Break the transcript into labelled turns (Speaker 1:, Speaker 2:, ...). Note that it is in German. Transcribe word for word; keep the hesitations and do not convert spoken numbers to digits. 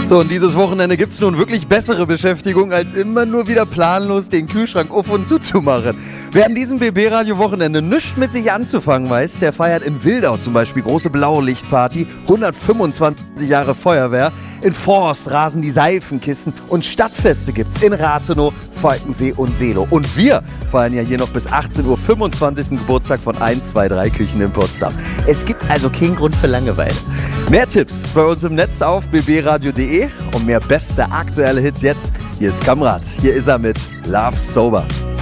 Speaker 1: So, und dieses Wochenende gibt es nun wirklich bessere Beschäftigung, als immer nur wieder planlos den Kühlschrank auf und zuzumachen. Wer an diesem B B-Radio-Wochenende nichts mit sich anzufangen weiß, der feiert in Wildau zum Beispiel große Blaulichtparty, hundertfünfundzwanzig Jahre Feuerwehr, in Forst rasen die Seifenkissen und Stadtfeste gibt's in Rathenow, Falkensee und Seelow. Und wir feiern ja hier noch bis achtzehn Uhr fünfundzwanzigsten Geburtstag von eins zwei drei Küchen in Potsdam. Es gibt also keinen Grund für Langeweile. Mehr Tipps bei uns im Netz auf b b radio punkt de und mehr beste aktuelle Hits jetzt. Hier ist Kamrat, hier ist er mit Love Sober.